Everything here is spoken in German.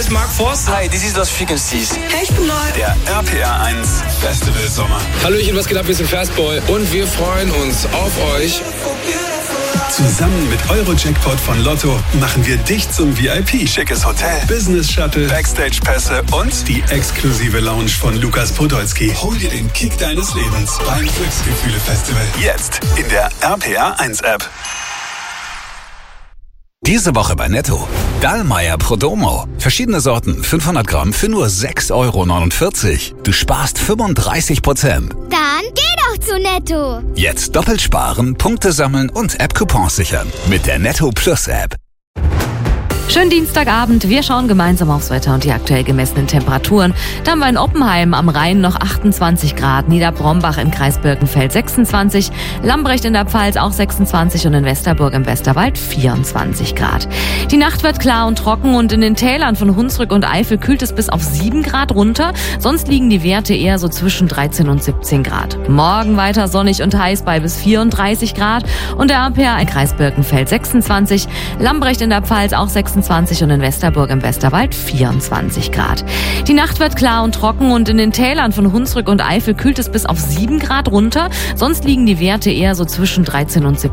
ist Mark Forster. Hi, this is Lost Frequencies. Hey, ich bin Neu. Der RPR 1 Festival Sommer. Hallöchen, was geht ab? Wir sind Fastboy und wir freuen uns auf euch. Zusammen mit Eurojackpot von Lotto machen wir dich zum VIP. Schickes Hotel, Business Shuttle, Backstage-Pässe und die exklusive Lounge von Lukas Podolski. Hol dir den Kick deines Lebens beim Glücksgefühle-Festival. Jetzt in der RPR 1 App. Diese Woche bei Netto. Dallmayr Prodomo. Verschiedene Sorten, 500 Gramm für nur 6,49 €. Du sparst 35%. Dann geh doch zu Netto. Jetzt doppelt sparen, Punkte sammeln und App-Coupons sichern. Mit der Netto Plus App. Schönen Dienstagabend. Wir schauen gemeinsam aufs Wetter und die aktuell gemessenen Temperaturen. Da haben wir in Oppenheim am Rhein noch 28 Grad, Niederbrombach im Kreis Birkenfeld 26, Lambrecht in der Pfalz auch 26 und in Westerburg im Westerwald 24 Grad. Die Nacht wird klar und trocken und in den Tälern von Hunsrück und Eifel kühlt es bis auf 7 Grad runter. Sonst liegen die Werte eher so zwischen 13 und 17 Grad. Morgen weiter sonnig und heiß bei bis 34 Grad und der RPR im Kreis Birkenfeld 26, Lambrecht in der Pfalz auch 26 und in Westerburg im Westerwald 24 Grad. Die Nacht wird klar und trocken und in den Tälern von Hunsrück und Eifel kühlt es bis auf 7 Grad runter. Sonst liegen die Werte eher so zwischen 13 und 17